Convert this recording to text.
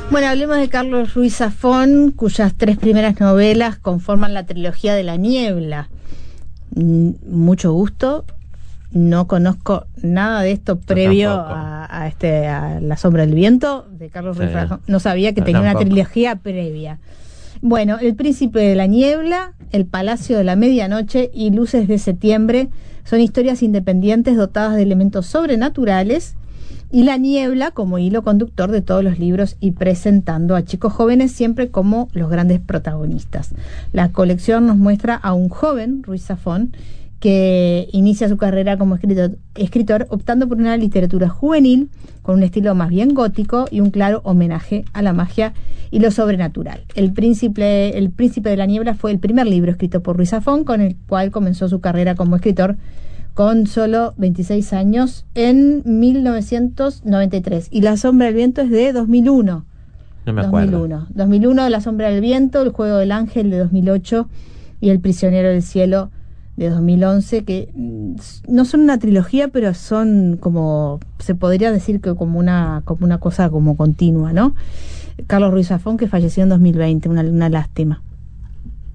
Bueno, hablemos de Carlos Ruiz Zafón, cuyas 3 primeras novelas conforman la trilogía de La Niebla. Mucho gusto. No conozco nada de esto previo a La Sombra del Viento de Carlos Ruiz Zafón. No sabía que tenía una trilogía previa. Bueno, El Príncipe de la Niebla, El Palacio de la Medianoche y Luces de Septiembre son historias independientes dotadas de elementos sobrenaturales, y La Niebla como hilo conductor de todos los libros y presentando a chicos jóvenes siempre como los grandes protagonistas. La colección nos muestra a un joven Ruiz Zafón que inicia su carrera como escritor optando por una literatura juvenil con un estilo más bien gótico y un claro homenaje a la magia y lo sobrenatural. El Príncipe de la Niebla fue el primer libro escrito por Ruiz Zafón, con el cual comenzó su carrera como escritor con solo 26 años en 1993. Y La Sombra del Viento es de 2001. No me acuerdo. 2001, La Sombra del Viento, El Juego del Ángel de 2008 y El Prisionero del Cielo de 2011, que no son una trilogía, pero son como, se podría decir que como una cosa como continua, ¿no? Carlos Ruiz Zafón, que falleció en 2020, una lástima.